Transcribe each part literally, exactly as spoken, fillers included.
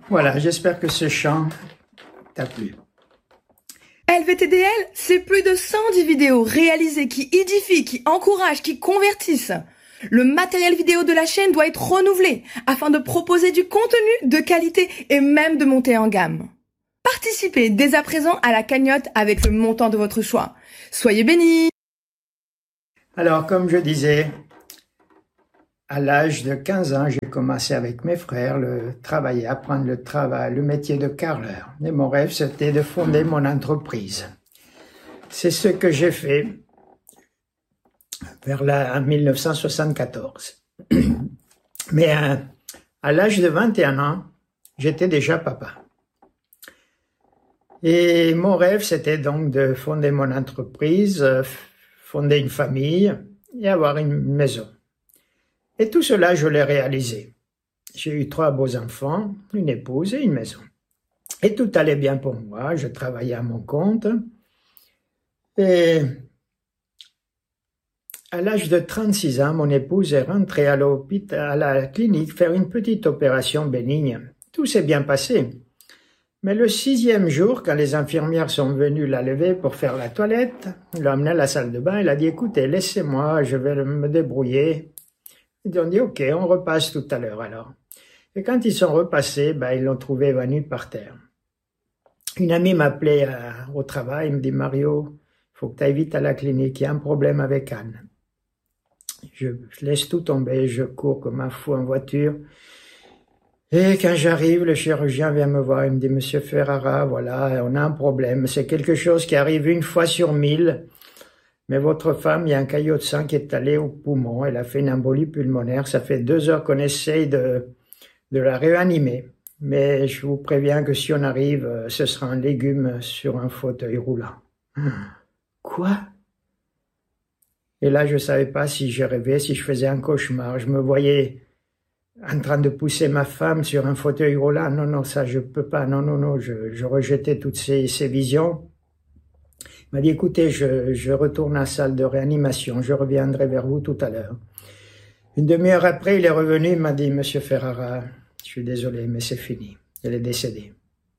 Voilà, j'espère que ce chant t'a plu. L V T D L, c'est plus de cent dix vidéos réalisées qui édifient, qui encouragent, qui convertissent. Le matériel vidéo de la chaîne doit être renouvelé afin de proposer du contenu de qualité et même de monter en gamme. Participez dès à présent à la cagnotte avec le montant de votre choix. Soyez bénis! Alors, comme je disais, à l'âge de quinze ans, j'ai commencé avec mes frères le travail, apprendre le travail, le métier de carreleur. Et mon rêve, c'était de fonder mon entreprise. C'est ce que j'ai fait vers la, en mille neuf cent soixante-quatorze. Mais à, à l'âge de vingt et un ans, j'étais déjà papa. Et mon rêve, c'était donc de fonder mon entreprise, fonder une famille et avoir une maison. Et tout cela, je l'ai réalisé. J'ai eu trois beaux enfants, une épouse et une maison. Et tout allait bien pour moi, je travaillais à mon compte. Et à l'âge de trente-six ans, mon épouse est rentrée à l'hôpital, à la clinique, faire une petite opération bénigne. Tout s'est bien passé. Mais le sixième jour, quand les infirmières sont venues la lever pour faire la toilette, l'ont emmenée à la salle de bain, elle a dit « Écoutez, laissez-moi, je vais me débrouiller ». Ils ont dit « Ok, on repasse tout à l'heure alors ». Et quand ils sont repassés, ben, ils l'ont trouvé évanoui par terre. Une amie m'appelait au travail, elle me dit « Mario, il faut que tu ailles vite à la clinique, il y a un problème avec Anne ». Je laisse tout tomber, je cours comme un fou en voiture. Et quand j'arrive, le chirurgien vient me voir, il me dit « Monsieur Ferrara, voilà, on a un problème, c'est quelque chose qui arrive une fois sur mille. Mais votre femme, il y a un caillot de sang qui est allé au poumon, elle a fait une embolie pulmonaire, ça fait deux heures qu'on essaye de, de la réanimer. Mais je vous préviens que si on arrive, ce sera un légume sur un fauteuil roulant. » Quoi? Et là, je ne savais pas si je rêvais, si je faisais un cauchemar. Je me voyais en train de pousser ma femme sur un fauteuil roulant. Non, non, ça, je peux pas. Non, non, non, je, je rejetais toutes ces, ces visions. Il m'a dit, écoutez, je, je retourne à la salle de réanimation, je reviendrai vers vous tout à l'heure. Une demi-heure après, il est revenu, il m'a dit, Monsieur Ferrara, je suis désolé, mais c'est fini. Elle est décédée.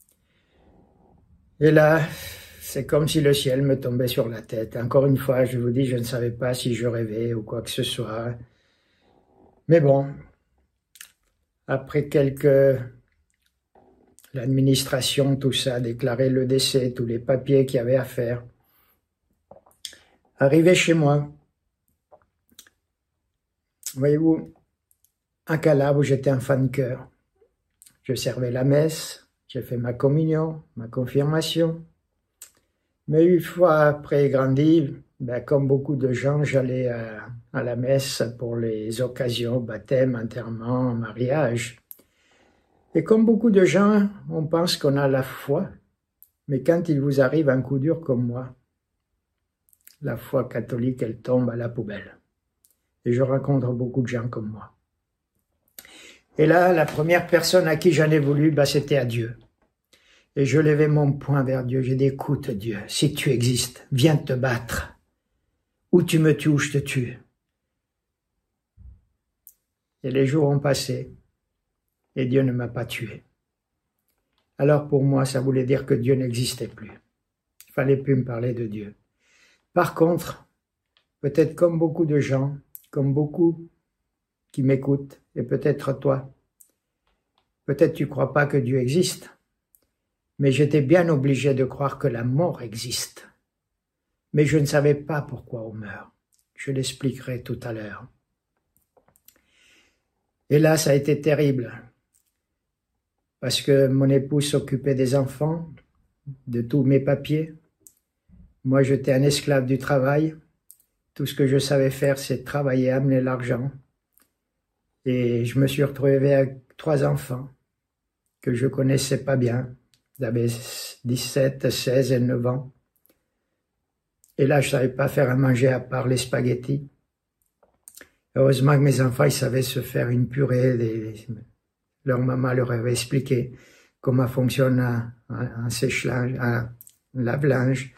Et là, c'est comme si le ciel me tombait sur la tête. Encore une fois, je vous dis, je ne savais pas si je rêvais ou quoi que ce soit. Mais bon, après quelques... l'administration, tout ça, déclarer le décès, tous les papiers qu'il y avait à faire. Arrivé chez moi, voyez-vous, à Calabre, où j'étais un fan cœur. Je servais la messe, j'ai fait ma communion, ma confirmation. Mais une fois après grandi, ben, comme beaucoup de gens, j'allais à, à la messe pour les occasions, baptême, enterrement, mariage. Et comme beaucoup de gens, on pense qu'on a la foi, mais quand il vous arrive un coup dur comme moi, la foi catholique, elle tombe à la poubelle. Et je rencontre beaucoup de gens comme moi. Et là, la première personne à qui j'en ai voulu, bah, c'était à Dieu. Et je levais mon poing vers Dieu. J'ai dit, écoute Dieu, si tu existes, viens te battre. Ou tu me tues ou je te tue. Et les jours ont passé. Et Dieu ne m'a pas tué. Alors pour moi, ça voulait dire que Dieu n'existait plus. Il fallait plus me parler de Dieu. Par contre, peut-être comme beaucoup de gens, comme beaucoup qui m'écoutent, et peut-être toi, peut-être tu ne crois pas que Dieu existe, mais j'étais bien obligé de croire que la mort existe. Mais je ne savais pas pourquoi on meurt. Je l'expliquerai tout à l'heure. Et là, ça a été terrible. Parce que mon épouse s'occupait des enfants, de tous mes papiers. Moi, j'étais un esclave du travail. Tout ce que je savais faire, c'est travailler, amener l'argent. Et je me suis retrouvé avec trois enfants que je connaissais pas bien. Ils avaient dix-sept, seize et neuf ans. Et là, je savais pas faire à manger à part les spaghettis. Heureusement que mes enfants, ils savaient se faire une purée. Des... Leur maman leur avait expliqué comment fonctionne un, un, un sèche-linge, un lave-linge.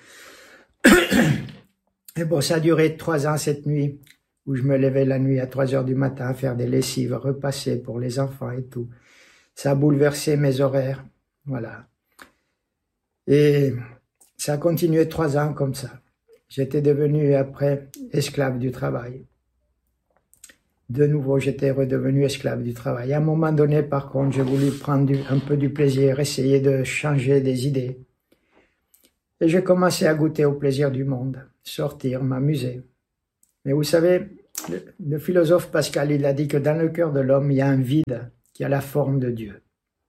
Et bon, ça a duré trois ans cette nuit, où je me levais la nuit à trois heures du matin à faire des lessives, repasser pour les enfants et tout. Ça a bouleversé mes horaires. Voilà. Et ça a continué trois ans comme ça. J'étais devenu après esclave du travail. De nouveau, j'étais redevenu esclave du travail. À un moment donné, par contre, j'ai voulu prendre du, un peu du plaisir, essayer de changer des idées. Et j'ai commencé à goûter au plaisir du monde, sortir, m'amuser. Mais vous savez, le, le philosophe Pascal, il a dit que dans le cœur de l'homme, il y a un vide qui a la forme de Dieu.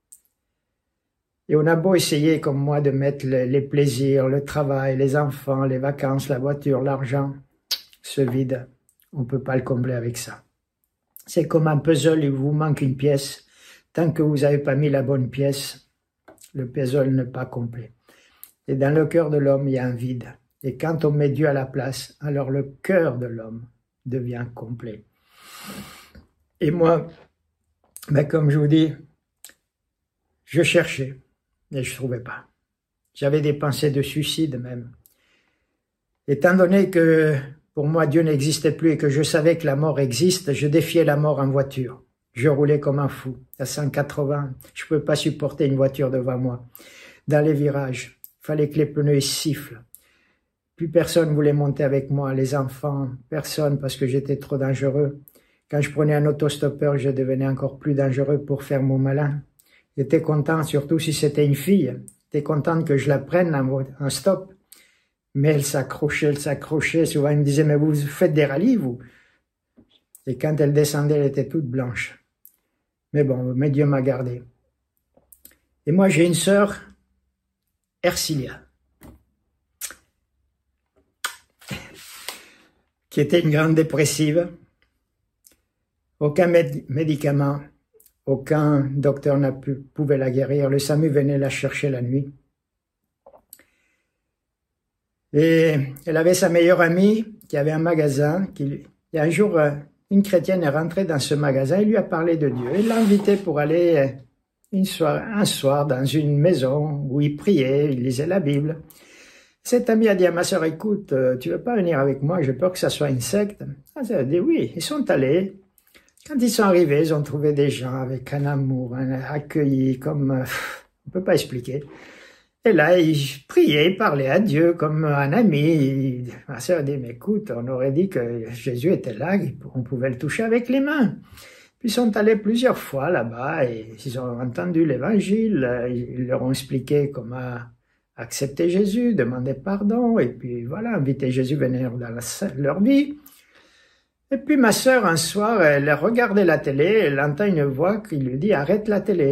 Et on a beau essayer, comme moi, de mettre les, les plaisirs, le travail, les enfants, les vacances, la voiture, l'argent, ce vide, on ne peut pas le combler avec ça. C'est comme un puzzle, il vous manque une pièce. Tant que vous n'avez pas mis la bonne pièce, le puzzle n'est pas complet. Et dans le cœur de l'homme, il y a un vide. Et quand on met Dieu à la place, alors le cœur de l'homme devient complet. Et moi, ben comme je vous dis, je cherchais, mais je ne trouvais pas. J'avais des pensées de suicide même. Étant donné que pour moi Dieu n'existait plus et que je savais que la mort existe, je défiais la mort en voiture. Je roulais comme un fou, à cent quatre-vingts. Je ne pouvais pas supporter une voiture devant moi. Dans les virages, il fallait que les pneus sifflent. Plus personne voulait monter avec moi, les enfants, personne, parce que j'étais trop dangereux. Quand je prenais un autostoppeur, je devenais encore plus dangereux pour faire mon malin. J'étais content, surtout si c'était une fille. J'étais content que je la prenne en stop. Mais elle s'accrochait, elle s'accrochait. Souvent, elle me disait, mais vous faites des rallyes, vous? Et quand elle descendait, elle était toute blanche. Mais bon, mais Dieu m'a gardé. Et moi, j'ai une sœur, Ercilia, qui était une grande dépressive. Aucun méd médicament, aucun docteur n'a pu pouvait la guérir. Le SAMU venait la chercher la nuit. Et elle avait sa meilleure amie qui avait un magasin. Qui, et un jour, une chrétienne est rentrée dans ce magasin et lui a parlé de Dieu. Elle l'a invité pour aller une soir, un soir dans une maison où il priait, il lisait la Bible. Cette amie a dit à ma sœur, écoute, tu veux pas venir avec moi, j'ai peur que ça soit une secte. Elle a dit oui, ils sont allés. Quand ils sont arrivés, ils ont trouvé des gens avec un amour, un accueillis, comme, euh, on peut pas expliquer. Et là, ils priaient, ils parlaient à Dieu comme un ami. Ma sœur a dit, mais écoute, on aurait dit que Jésus était là, on pouvait le toucher avec les mains. Puis ils sont allés plusieurs fois là-bas et ils ont entendu l'évangile, ils leur ont expliqué comment accepter Jésus, demander pardon, et puis voilà, inviter Jésus à venir dans la, leur vie. Et puis ma sœur, un soir, elle regardait la télé, elle entend une voix qui lui dit « Arrête la télé ».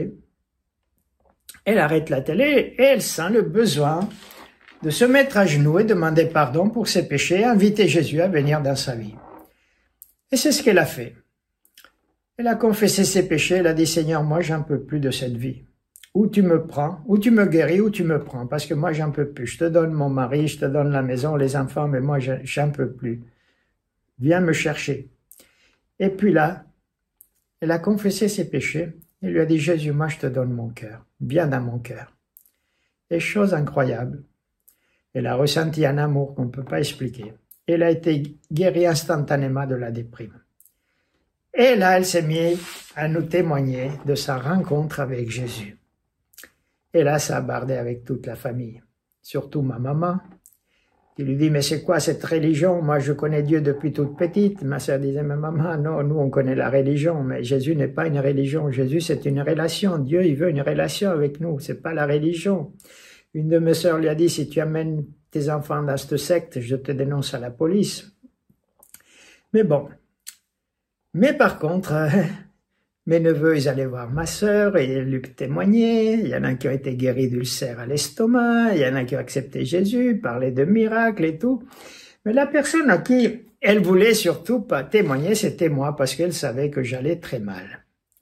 Elle arrête la télé et elle sent le besoin de se mettre à genoux et demander pardon pour ses péchés, inviter Jésus à venir dans sa vie. Et c'est ce qu'elle a fait. Elle a confessé ses péchés, elle a dit « Seigneur, moi j'en peux plus de cette vie. Ou tu me prends, ou tu me guéris, ou tu me prends, parce que moi j'en peux plus. Je te donne mon mari, je te donne la maison, les enfants, mais moi j'en peux plus. Viens me chercher. » Et puis là, elle a confessé ses péchés. Elle lui a dit, Jésus, moi je te donne mon cœur. Viens dans mon cœur. Et chose incroyable, elle a ressenti un amour qu'on ne peut pas expliquer. Elle a été guérie instantanément de la déprime. Et là, elle s'est mise à nous témoigner de sa rencontre avec Jésus. Et là, ça a bardé avec toute la famille. Surtout ma maman, qui lui dit, mais c'est quoi cette religion? Moi, je connais Dieu depuis toute petite. Ma sœur disait, mais maman, non, nous, on connaît la religion. Mais Jésus n'est pas une religion. Jésus, c'est une relation. Dieu, il veut une relation avec nous. C'est pas la religion. Une de mes sœurs lui a dit, si tu amènes tes enfants dans cette secte, je te dénonce à la police. Mais bon. Mais par contre, mes neveux, ils allaient voir ma sœur et ils lui témoignaient. Il y en a qui ont été guéris d'ulcères à l'estomac, il y en a qui ont accepté Jésus, parlaient de miracles et tout. Mais la personne à qui elle voulait surtout pas témoigner, c'était moi, parce qu'elle savait que j'allais très mal.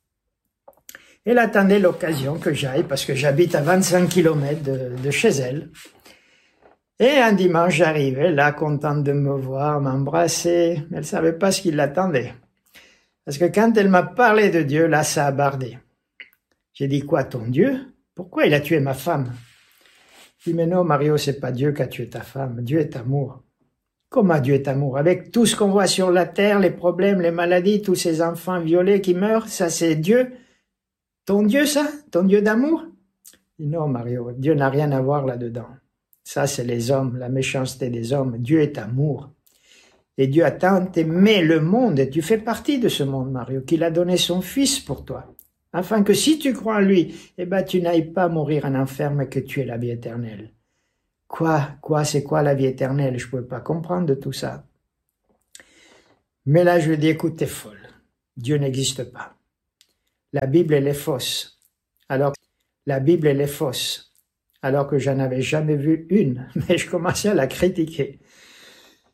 Elle attendait l'occasion que j'aille, parce que j'habite à vingt-cinq kilomètres de, de chez elle. Et un dimanche, j'arrivais là, contente de me voir, m'embrasser. Elle savait pas ce qui l'attendait. Parce que quand elle m'a parlé de Dieu, là, ça a bardé. J'ai dit, quoi, ton Dieu? Pourquoi il a tué ma femme? Je dis, mais non, Mario, c'est pas Dieu qui a tué ta femme. Dieu est amour. Comment Dieu est amour? Avec tout ce qu'on voit sur la terre, les problèmes, les maladies, tous ces enfants violés qui meurent, ça c'est Dieu. Ton Dieu, ça? Ton Dieu d'amour? Non, Mario, Dieu n'a rien à voir là-dedans. Ça, c'est les hommes, la méchanceté des hommes. Dieu est amour. Et Dieu a tant aimé le monde, et tu fais partie de ce monde, Mario, qu'il a donné son Fils pour toi. Afin que si tu crois en lui, eh ben, tu n'ailles pas mourir en enfer, mais que tu aies la vie éternelle. Quoi? Quoi? C'est quoi la vie éternelle? Je ne pouvais pas comprendre de tout ça. Mais là, je lui ai dit, écoute, t'es folle. Dieu n'existe pas. La Bible, elle est fausse. Alors, la Bible, elle est fausse. Alors que j'en avais jamais vu une. Mais je commençais à la critiquer.